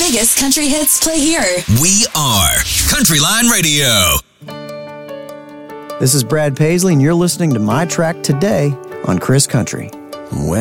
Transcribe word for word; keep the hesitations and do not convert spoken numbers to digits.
biggest country hits play here. We are Countryline Radio. This is Brad Paisley, and you're listening to My Track Today on Chris Country. Well,